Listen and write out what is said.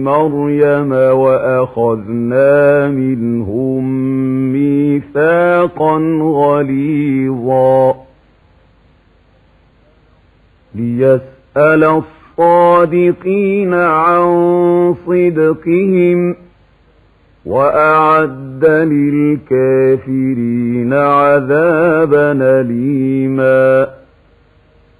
مريم وأخذنا منهم ميثاقا غليظا ليسأل الصادقين عن صدقهم وأعد للكافرين عذابا أليما.